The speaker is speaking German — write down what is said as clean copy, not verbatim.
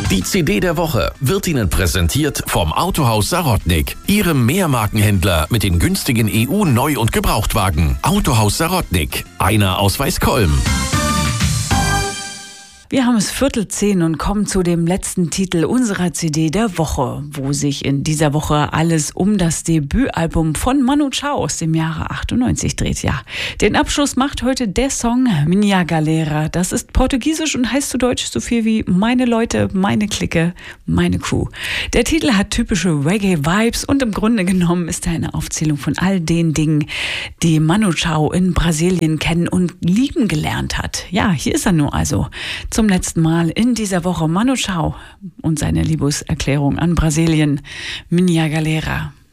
Die CD der Woche wird Ihnen präsentiert vom Autohaus Sarotnik, Ihrem Mehrmarkenhändler mit den günstigen EU-Neu- und Gebrauchtwagen. Autohaus Sarotnik, einer aus Weißkolm. Wir haben es 9:45 und kommen zu dem letzten Titel unserer CD der Woche, wo sich in dieser Woche alles um das Debütalbum von Manu Chao aus dem Jahre 98 dreht. Ja, den Abschluss macht heute der Song Minha Galera. Das ist portugiesisch und heißt zu Deutsch so viel wie meine Leute, meine Clique, meine Crew. Der Titel hat typische Reggae-Vibes und im Grunde genommen ist er eine Aufzählung von all den Dingen, die Manu Chao in Brasilien kennen und lieben gelernt hat. Ja, hier ist er nun also. Zum letzten Mal in dieser Woche Manu Chao und seine Liebeserklärung an Brasilien, Minha Galera.